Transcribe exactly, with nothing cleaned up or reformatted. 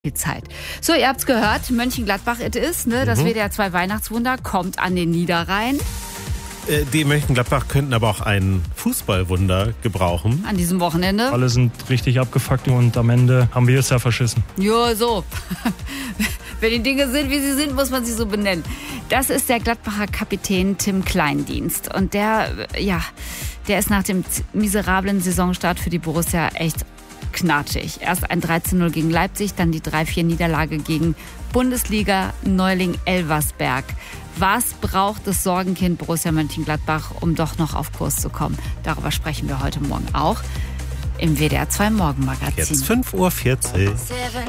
viel Zeit. So, ihr habt's gehört, Mönchengladbach it is, ne? Das Mhm. W D R zwei Weihnachtswunder kommt an den Niederrhein. Äh, Die Mönchengladbach könnten aber auch ein Fußballwunder gebrauchen. An diesem Wochenende. Alle sind richtig abgefuckt und am Ende haben wir es ja verschissen. Jo, so. Wenn die Dinge sind, wie sie sind, muss man sie so benennen. Das ist der Gladbacher Kapitän Tim Kleindienst. Und der, ja, der ist nach dem miserablen Saisonstart für die Borussia echt knatschig. Erst ein drei zu null gegen Leipzig, dann die drei vier Niederlage gegen Bundesliga-Neuling Elversberg. Was braucht das Sorgenkind Borussia Mönchengladbach, um doch noch auf Kurs zu kommen? Darüber sprechen wir heute Morgen auch im W D R zwei Morgenmagazin. Jetzt fünf Uhr vierzig.